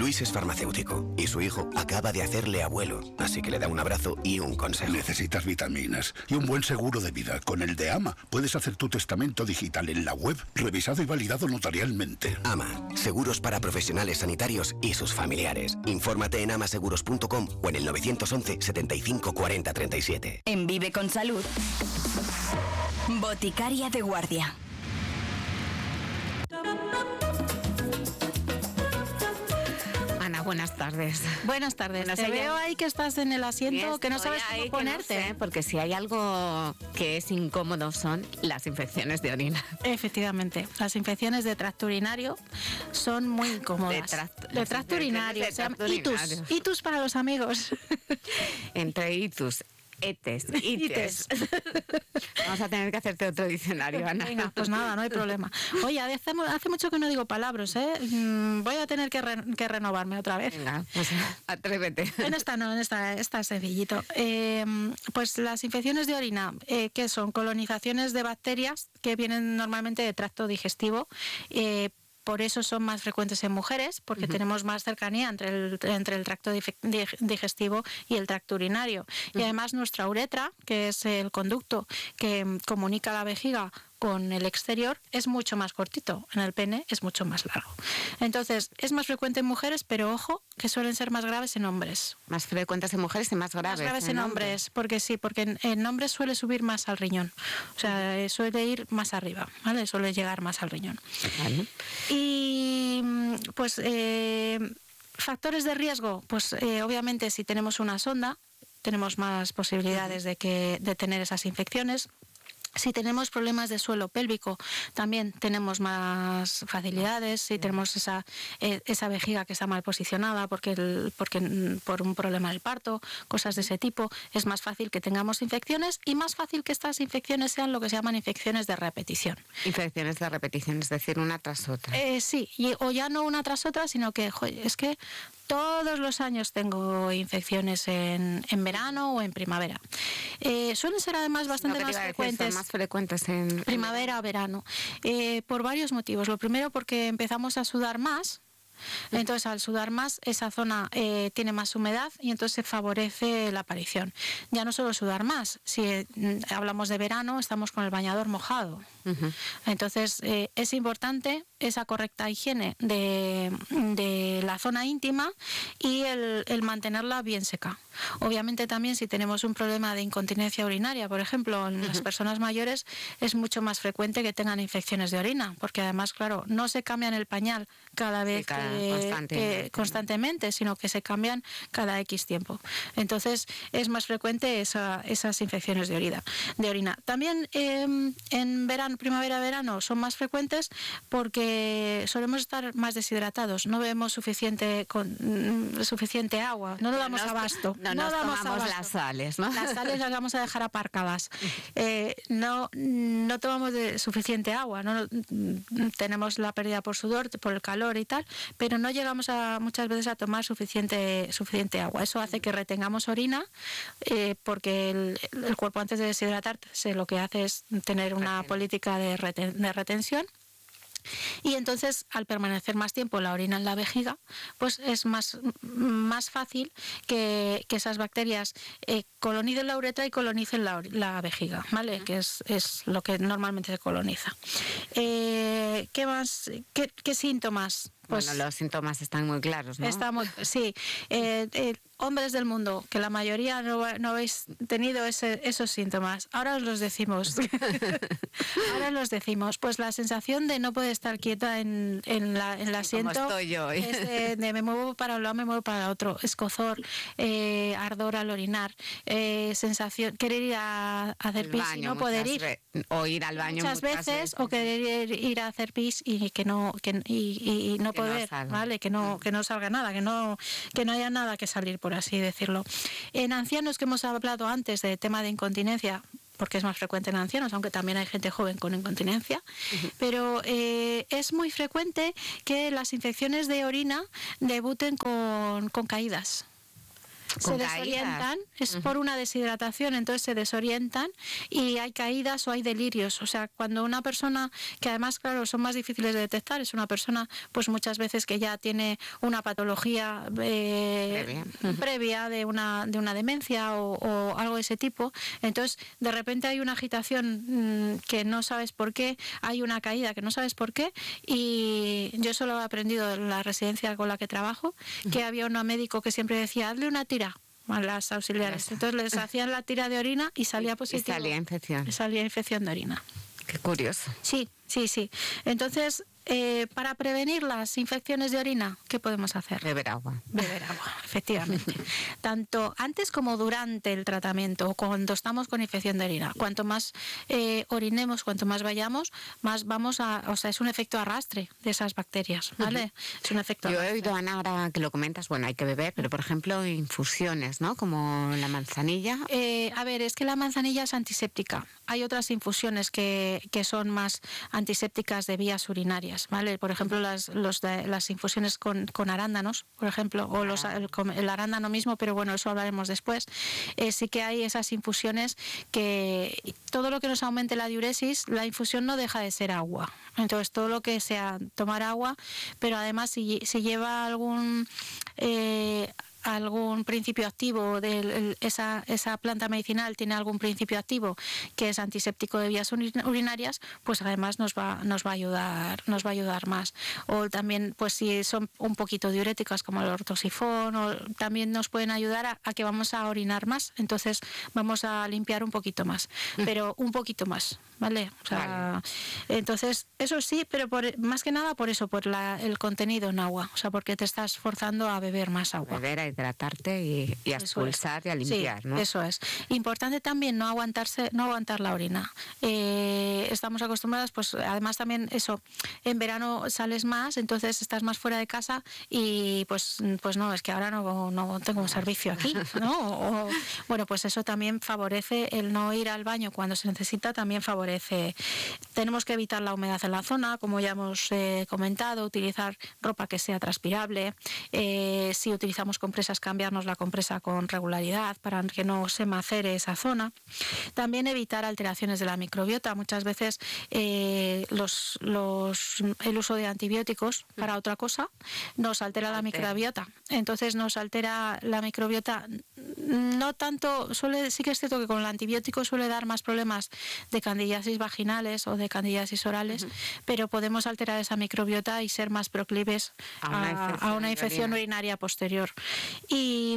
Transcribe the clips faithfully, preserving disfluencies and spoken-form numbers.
Luis es farmacéutico y su hijo acaba de hacerle abuelo, así que le da un abrazo y un consejo. Necesitas vitaminas y un buen seguro de vida. Con el de AMA puedes hacer tu testamento digital en la web, revisado y validado notarialmente. AMA, seguros para profesionales sanitarios y sus familiares. Infórmate en amaseguros punto com o en el nueve once, setenta y cinco, cuarenta, treinta y siete. En Vive con Salud, Boticaria de Guardia. Ana, buenas tardes. Buenas tardes. Bueno, Te si veo hay... ahí que estás en el asiento, que no sabes cómo ponerte. No sé, porque si hay algo que es incómodo son las infecciones de orina. Efectivamente, las infecciones de tracto urinario son muy incómodas. De tracto, de tracto urinario, de tracto o sea, itus, urinario. itus para los amigos. Entre itus, etes, ites. Vamos a tener que hacerte otro diccionario, Ana. Venga, pues nada, no hay problema. Oye, hace, hace mucho que no digo palabras, ¿eh? Voy a tener que, re, que renovarme otra vez. Venga, pues atrévete. En esta no, en esta, esta es sencillito. Eh, pues las infecciones de orina, eh, que son colonizaciones de bacterias que vienen normalmente de tracto digestivo, eh, por eso son más frecuentes en mujeres, porque uh-huh. tenemos más cercanía entre el, entre el tracto digestivo y el tracto urinario. Uh-huh. Y además nuestra uretra, que es el conducto que comunica la vejiga con el exterior, es mucho más cortito. En el pene es mucho más largo. Entonces, es más frecuente en mujeres, pero ojo, que suelen ser más graves en hombres. Más frecuentes en mujeres y más graves. Más graves en, en hombres, hombres, porque sí, porque en, en hombres suele subir más al riñón. O sea, suele ir más arriba, ¿vale? Suele llegar más al riñón. Vale. Y pues eh, factores de riesgo, pues eh, obviamente si tenemos una sonda, tenemos más posibilidades de que de tener esas infecciones. Si tenemos problemas de suelo pélvico, también tenemos más facilidades. Si tenemos esa, eh, esa vejiga que está mal posicionada porque, el, porque por un problema del parto, cosas de ese tipo, es más fácil que tengamos infecciones y más fácil que estas infecciones sean lo que se llaman infecciones de repetición. Infecciones de repetición, es decir, una tras otra. Eh, sí, y, o ya no una tras otra, sino que joder, es que todos los años tengo infecciones en, en verano o en primavera. Eh, suelen ser además bastante más frecuentes. Decir, son más frecuentes en primavera o verano. Eh, por varios motivos. Lo primero, porque empezamos a sudar más. Entonces, al sudar más, esa zona eh, tiene más humedad y entonces se favorece la aparición. Ya no solo sudar más, si eh, hablamos de verano, estamos con el bañador mojado. Uh-huh. Entonces, eh, es importante esa correcta higiene de, de la zona íntima y el, el mantenerla bien seca. Obviamente también si tenemos un problema de incontinencia urinaria, por ejemplo, en uh-huh. las personas mayores es mucho más frecuente que tengan infecciones de orina, porque además, claro, no se cambian el pañal cada vez sí, cada, que, constantemente. Que, constantemente, sino que se cambian cada X tiempo. Entonces es más frecuente esa, esas infecciones de orina. De orina. También eh, en verano, primavera-verano son más frecuentes porque solemos estar más deshidratados, no bebemos suficiente, con, suficiente agua, no nos damos nos, abasto. No, no nos damos tomamos abasto. Las sales, ¿no? Las sales las vamos a dejar aparcadas. Eh, no, no tomamos de suficiente agua, no tenemos la pérdida por sudor, por el calor y tal, pero no llegamos a muchas veces a tomar suficiente, suficiente agua. Eso hace que retengamos orina, eh, porque el, el cuerpo antes de deshidratarse lo que hace es tener una política de, reten, de retención. Y entonces, al permanecer más tiempo la orina en la vejiga, pues es más, más fácil que, que esas bacterias eh, colonicen la uretra y colonicen la, la vejiga, ¿vale? Que es, es lo que normalmente se coloniza. Eh, ¿Qué más? ¿Qué, qué síntomas? Pues, bueno, los síntomas están muy claros, ¿no? Está muy, sí. Eh, eh, hombres del mundo, que la mayoría no, no habéis tenido ese, esos síntomas. Ahora os los decimos. Ahora os los decimos. Pues la sensación de no poder estar quieta en, en, la, en el asiento. Como estoy yo. Es de, de me muevo para un lado, me muevo para otro. Escozor, eh, ardor al orinar, eh, sensación, querer ir a, a hacer pis y no poder ir. Ve- o ir al baño muchas, muchas veces, veces, o querer ir a hacer pis y que no, que, y, y no que poder, no ¿vale? Que no, que no salga nada, que no, que no haya nada que salir, por así decirlo. En ancianos, que hemos hablado antes de tema de incontinencia, porque es más frecuente en ancianos, aunque también hay gente joven con incontinencia, uh-huh. pero eh, es muy frecuente que las infecciones de orina debuten con, con caídas. se desorientan, es uh-huh. por una deshidratación, entonces se desorientan y hay caídas o hay delirios. O sea, cuando una persona, que además, claro, son más difíciles de detectar, es una persona, pues muchas veces que ya tiene una patología eh, previa. Uh-huh. previa de una, de una demencia o, o algo de ese tipo, entonces de repente hay una agitación mmm, que no sabes por qué, hay una caída que no sabes por qué, y yo eso lo he aprendido en la residencia con la que trabajo, uh-huh. que había un médico que siempre decía, hazle una tira a las auxiliares. Entonces les hacían la tira de orina y salía positivo. Y salía infección. Y salía infección de orina. Qué curioso. Sí, sí, sí. Entonces, eh, para prevenir las infecciones de orina, ¿qué podemos hacer? Beber agua. Beber agua, efectivamente. Tanto antes como durante el tratamiento o cuando estamos con infección de orina. Cuanto más eh, orinemos, cuanto más vayamos, más vamos a... O sea, es un efecto arrastre de esas bacterias, ¿vale? Uh-huh. Es un efecto Yo arrastre. he oído, Ana, ahora que lo comentas, bueno, hay que beber, pero por ejemplo, infusiones, ¿no? Como la manzanilla. Eh, a ver, es que la manzanilla es antiséptica. Hay otras infusiones que, que son más antisépticas de vías urinarias, ¿vale? Por ejemplo, las, los de, las infusiones con, con arándanos, por ejemplo, o los, el, el arándano mismo, pero bueno, eso hablaremos después. Eh, sí que hay esas infusiones que todo lo que nos aumente la diuresis, la infusión no deja de ser agua. Entonces, todo lo que sea tomar agua, pero además si, si lleva algún... Eh, algún principio activo de esa, esa planta medicinal tiene algún principio activo que es antiséptico de vías urinarias, pues además nos va nos va a ayudar nos va a ayudar más. O también, pues si son un poquito diuréticas como el ortosifón, o también nos pueden ayudar a, a que vamos a orinar más, entonces vamos a limpiar un poquito más, pero un poquito más, ¿vale? O sea, vale. Entonces eso sí, pero por, más que nada por eso, por la, el contenido en agua, o sea, porque te estás forzando a beber más agua. Beber, a hidratarte y, y a expulsar es. y a limpiar, sí, ¿no? Eso es. Importante también no aguantarse, no aguantar la orina. Eh, estamos acostumbradas, pues además también eso, en verano sales más, entonces estás más fuera de casa y pues, pues no, es que ahora no, no tengo un servicio aquí, ¿no? O, bueno, pues eso también favorece el no ir al baño cuando se necesita, también favorece. Tenemos que evitar la humedad en la zona, como ya hemos eh, comentado, utilizar ropa que sea transpirable, eh, si utilizamos compresas, cambiarnos la compresa con regularidad para que no se macere esa zona. También evitar alteraciones de la microbiota. Muchas veces eh, los, los, el uso de antibióticos para otra cosa nos altera la microbiota. Entonces nos altera la microbiota, no tanto, suele, sí que es cierto que con el antibiótico suele dar más problemas de candidiasis vaginales o de candidiasis orales, uh-huh. pero podemos alterar esa microbiota y ser más proclives a una infección, a una infección urinaria posterior. Y,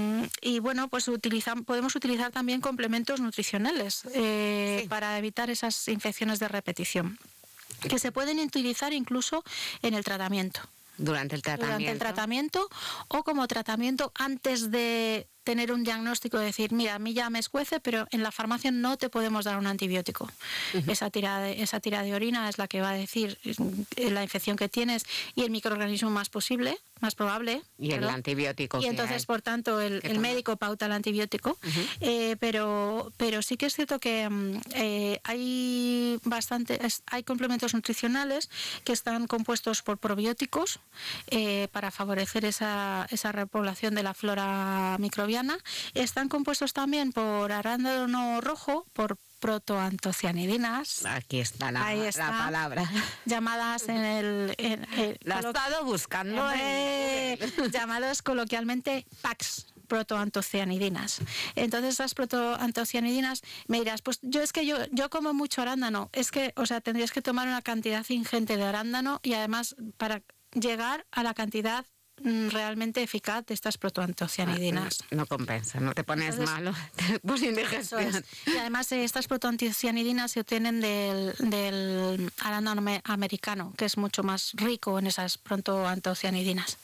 y bueno, pues utilizan, podemos utilizar también complementos nutricionales eh, sí. para evitar esas infecciones de repetición, que se pueden utilizar incluso en el tratamiento. Durante el tratamiento. Durante el tratamiento o como tratamiento antes de tener un diagnóstico de decir, mira, a mí ya me escuece, pero en la farmacia no te podemos dar un antibiótico. Uh-huh. Esa tira de, esa tira de orina es la que va a decir la infección que tienes y el microorganismo más posible, más probable. Y el ¿verdad? Antibiótico. Y entonces, hay. por tanto, el, el médico pauta el antibiótico. Uh-huh. eh, pero, pero sí que es cierto que eh, hay bastante, hay complementos nutricionales que están compuestos por probióticos eh, para favorecer esa, esa repoblación de la flora microbiana. Están compuestos también por arándano rojo, por protoantocianidinas. Aquí está la, Ahí está, la palabra. Llamadas en el... En, en, la he estado buscando. Eh, en... Llamados coloquialmente P A Cs. Protoantocianidinas. Entonces esas protoantocianidinas, me dirás, pues yo es que yo, yo como mucho arándano, es que, o sea, tendrías que tomar una cantidad ingente de arándano y además para llegar a la cantidad realmente eficaz de estas protoantocianidinas. No, no compensa, no te pones Entonces, malo, te pones indigestión. Es. Y además eh, estas protoantocianidinas se obtienen del, del arándano americano, que es mucho más rico en esas protoantocianidinas.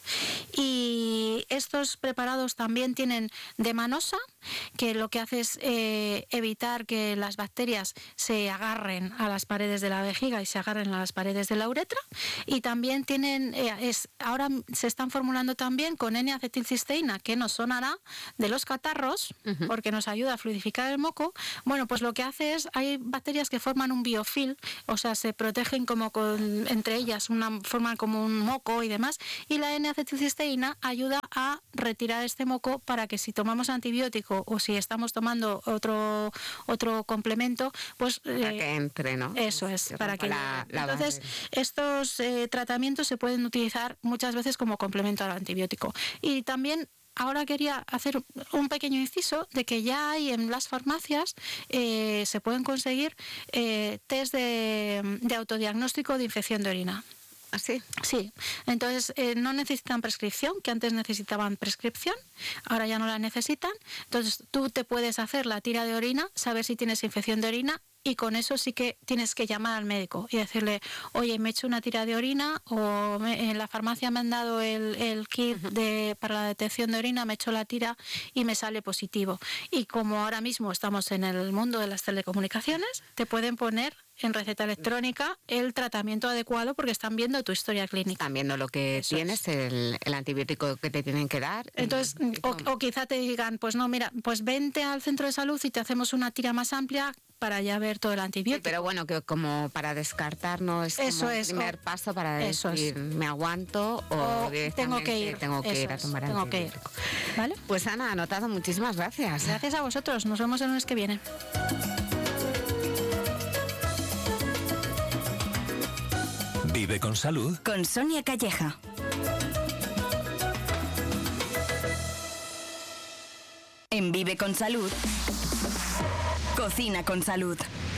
Y estos preparados también tienen demanosa, que lo que hace es eh, evitar que las bacterias se agarren a las paredes de la vejiga y se agarren a las paredes de la uretra. Y también tienen, eh, es, ahora se están formando formulando también con N-acetilcisteína, que nos sonará de los catarros, uh-huh. porque nos ayuda a fluidificar el moco. Bueno, pues lo que hace es, hay bacterias que forman un biofilm, o sea, se protegen como con, entre ellas, una, forman como un moco y demás, y la N-acetilcisteína ayuda a retirar este moco para que si tomamos antibiótico o si estamos tomando otro otro complemento, pues... Para eh, que entre, ¿no? Eso es, que para que... La, la Entonces, base. estos eh, tratamientos se pueden utilizar muchas veces como complemento al antibiótico. Y también... Ahora quería hacer un pequeño inciso de que ya hay en las farmacias, eh, se pueden conseguir eh, test de, de autodiagnóstico de infección de orina. ¿Ah, sí? Sí. Entonces, eh, no necesitan prescripción, que antes necesitaban prescripción, ahora ya no la necesitan. Entonces, tú te puedes hacer la tira de orina, saber si tienes infección de orina, y con eso sí que tienes que llamar al médico y decirle, oye, me he hecho una tira de orina, o me, en la farmacia me han dado el, el kit de, para la detección de orina, me he hecho la tira y me sale positivo. Y como ahora mismo estamos en el mundo de las telecomunicaciones, te pueden poner en receta electrónica el tratamiento adecuado porque están viendo tu historia clínica. Están viendo lo que Eso tienes, es. el, el antibiótico que te tienen que dar. Entonces, y, o, o quizá te digan, pues no, mira, pues vente al centro de salud y te hacemos una tira más amplia para ya ver todo el antibiótico. Sí, pero bueno, que como para descartar no es eso como es, el primer o, paso para decir, es. me aguanto o, o tengo que ir, tengo que ir a tomar tengo antibiótico. Que ir. ¿Vale? Pues Ana, anotado, muchísimas gracias. Gracias a vosotros, nos vemos el lunes que viene. Vive con salud. Con Sonia Calleja. En Vive con Salud. Cocina con salud.